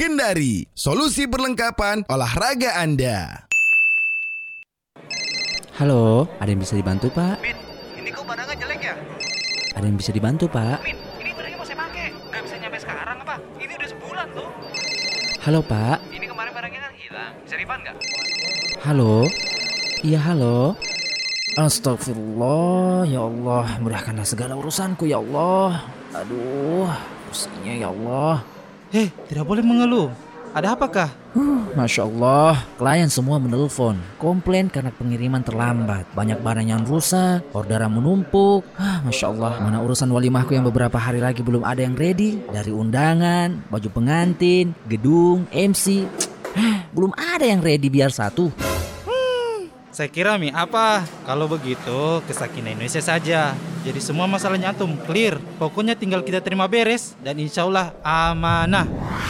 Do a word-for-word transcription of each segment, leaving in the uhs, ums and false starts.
Kendari, solusi perlengkapan olahraga Anda. Halo, ada yang bisa dibantu Pak? Min, ini kok pandangan jelek ya? Ada yang bisa dibantu Pak? Min, ini barangnya mau saya pakai. Gak bisa nyampe sekarang apa? Ini udah sebulan tuh. Halo Pak? Ini kemarin barangnya kan hilang. Bisa refund gak? Halo? Iya halo? Astagfirullah, ya Allah, mudahkanlah segala urusanku ya Allah. Aduh, pusingnya ya Allah. Hei, tidak boleh mengeluh. Ada apakah? Huh, Masya Allah, klien semua menelpon, komplain karena pengiriman terlambat. Banyak barang yang rusak, orderan menumpuk. Ah, Masya Allah, mana urusan walimahku yang beberapa hari lagi belum ada yang ready. Dari undangan, baju pengantin, gedung, M C. Ah, belum ada yang ready biar satu. Saya kira Mi, apa? Kalau begitu, ke Sakinah Indonesia saja. Jadi semua masalahnya antum clear. Pokoknya tinggal kita terima beres dan insya Allah amanah.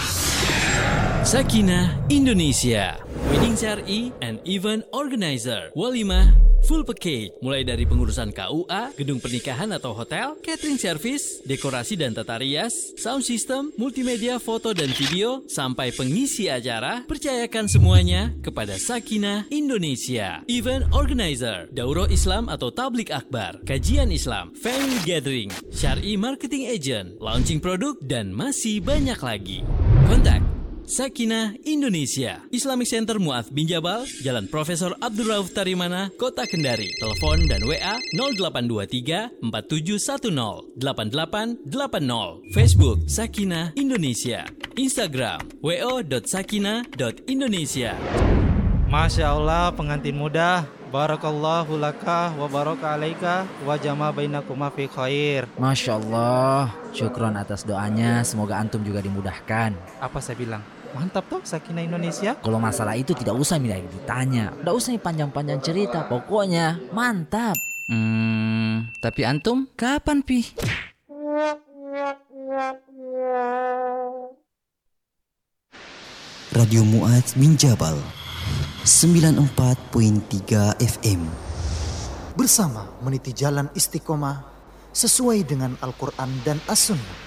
Sakinah Indonesia, Wedding Syar'i and Event Organizer, Walimah Full Package, mulai dari pengurusan K U A, gedung pernikahan atau hotel, catering service, dekorasi dan tata rias, sound system, multimedia foto dan video, sampai pengisi acara. Percayakan semuanya kepada Sakinah Indonesia. Event Organizer, Daurah Islam atau Tablik Akbar, kajian Islam, family gathering, Syar'i marketing agent, launching produk, dan masih banyak lagi. Kontak Sakinah Indonesia, Islamic Center Mu'adz bin Jabal, Jalan Profesor Abdul Rauf Tarimana, Kota Kendari. Telepon dan W A nol delapan dua tiga empat tujuh satu nol delapan delapan delapan nol. Facebook Sakinah Indonesia. Instagram w o dot sakinah dot indonesia. Masya Allah, pengantin muda. Barakallahu laka wa baraka alaika wa jama bainakuma fi khair. Masya Allah, syukron atas doanya. Semoga antum juga dimudahkan. Apa saya bilang? Mantap toh Sakinah Indonesia. Kalau masalah itu tidak usah milih ditanya, tidak usah panjang-panjang cerita. Pokoknya mantap. Hmm, tapi antum kapan pi? Radio Mu'adz bin Jabal sembilan puluh empat koma tiga F M. Bersama meniti jalan istiqomah sesuai dengan Al-Quran dan As-Sunnah.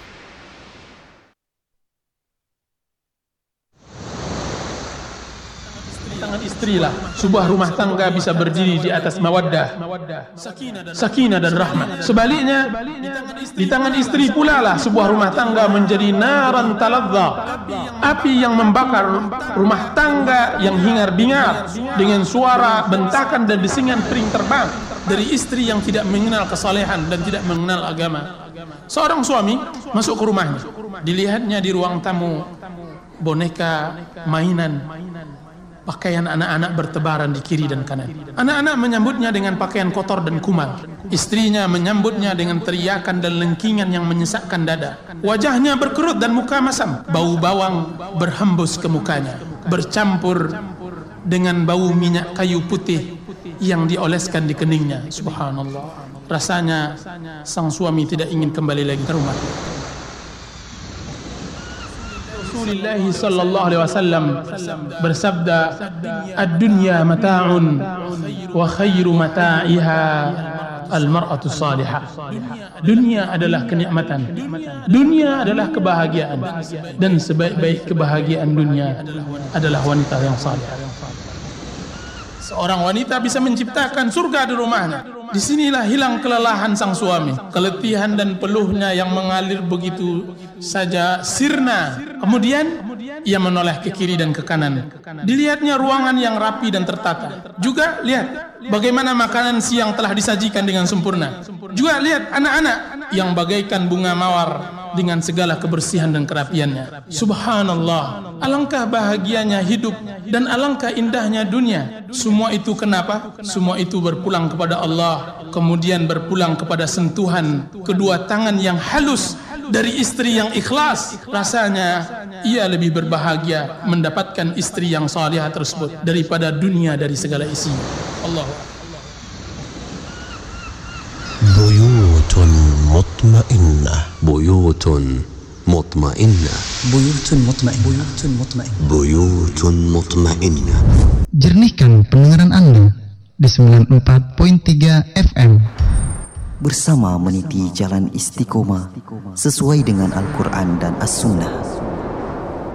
Tangan istrilah sebuah rumah tangga bisa berdiri di atas mawaddah, sakinah dan rahmat. Sebaliknya, di tangan istri pula lah sebuah rumah tangga menjadi naran taladza, api yang membakar rumah tangga yang hingar-bingar dengan suara bentakan dan desingan piring terbang dari istri yang tidak mengenal kesalehan dan tidak mengenal agama. Seorang suami masuk ke rumahnya, dilihatnya di ruang tamu boneka mainan, pakaian anak-anak bertebaran di kiri dan kanan. Anak-anak menyambutnya dengan pakaian kotor dan kumal. Istrinya menyambutnya dengan teriakan dan lengkingan yang menyesakkan dada. Wajahnya berkerut dan muka masam. Bau bawang berhembus ke mukanya, bercampur dengan bau minyak kayu putih yang dioleskan di keningnya. Subhanallah. Rasanya sang suami tidak ingin kembali lagi ke rumah. Rasulullah sallallahu alaihi wasallam bersabda, "Ad-dunya mata'un wa khairu mata'iha al-mar'atu salihah." Dunia adalah kenikmatan, dunia adalah kebahagiaan, dan sebaik-baik kebahagiaan dunia adalah wanita yang saleh. Seorang wanita bisa menciptakan surga di rumahnya. Disinilah hilang kelelahan sang suami, keletihan dan peluhnya yang mengalir begitu saja sirna. Kemudian ia menoleh ke kiri dan ke kanan. Dilihatnya ruangan yang rapi dan tertata. Juga lihat bagaimana makanan siang telah disajikan dengan sempurna. Juga lihat anak-anak yang bagaikan bunga mawar dengan segala kebersihan dan kerapiannya. Subhanallah, alangkah bahagianya hidup dan alangkah indahnya dunia. Semua itu kenapa? Semua itu berpulang kepada Allah, kemudian berpulang kepada sentuhan kedua tangan yang halus dari istri yang ikhlas. Rasanya ia lebih berbahagia mendapatkan istri yang salihah tersebut daripada dunia dari segala isinya. Allah. Buyutun mutmainnah, buyutun mutmainnah, Buyutun mutmainnah, buyutun mutmainnah, buyutun mutmainnah. Jernihkan pendengaran Anda di sembilan puluh empat koma tiga F M. Bersama meniti jalan istiqomah sesuai dengan Al-Quran dan As-Sunnah.